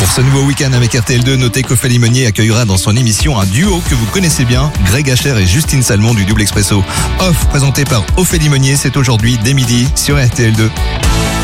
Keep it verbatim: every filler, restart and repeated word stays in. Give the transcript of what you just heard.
Pour ce nouveau week-end avec R T L deux, notez qu'Ophélie Meunier accueillera dans son émission un duo que vous connaissez bien, Greg Hacher et Justine Salmon du Double Expresso. Off, présenté par Ophélie Meunier, c'est aujourd'hui dès midi sur R T L deux.